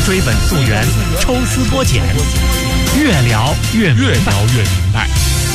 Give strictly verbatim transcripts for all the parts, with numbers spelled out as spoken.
追本溯源，抽丝剥茧，越聊越越聊越明白。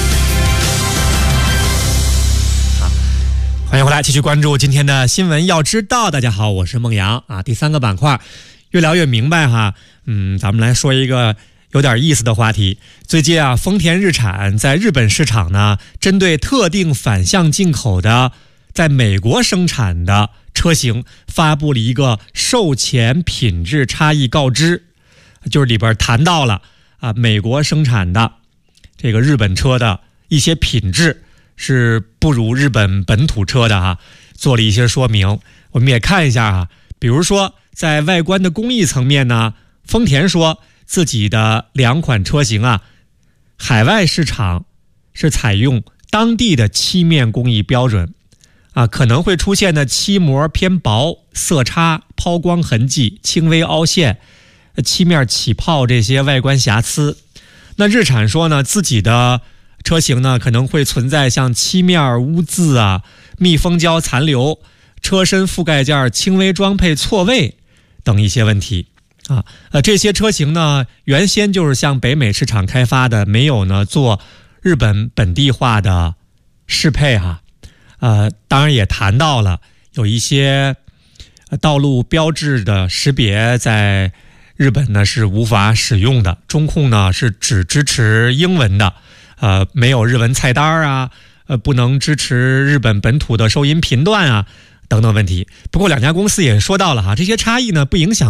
好，欢迎回来，继续关注今天的新闻要知道。大家好，我是孟阳啊。第三个板块，越聊越明白哈。嗯，咱们来说一个有点意思的话题。最近啊，丰田日产在日本市场呢，针对特定反向进口的在美国生产的车型发布了一个售前品质差异告知，就是里边谈到了啊，美国生产的这个日本车的一些品质是不如日本本土车的啊，做了一些说明。我们也看一下啊，比如说在外观的工艺层面呢，丰田说自己的两款车型啊，海外市场是采用当地的漆面工艺标准啊，可能会出现的漆膜偏薄、色差、抛光痕迹、轻微凹陷、漆面起泡这些外观瑕疵。那日产说呢，自己的车型呢可能会存在像漆面污渍啊、密封胶残留、车身覆盖件轻微装配错位等一些问题啊。呃，这些车型呢原先就是向北美市场开发的，没有呢做日本本地化的适配哈、啊。呃，当然也谈到了有一些道路标志的识别在日本呢是无法使用的，中控呢是只支持英文的，呃，没有日文菜单啊，呃，不能支持日本本土的收音频段啊，等等问题。不过两家公司也说到了哈，这些差异呢不影响